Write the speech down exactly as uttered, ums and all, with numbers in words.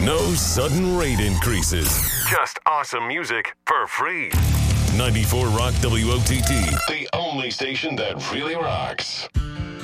No sudden rate increases. Just awesome music for free. ninety-four Rock W O T T. The only station that really rocks.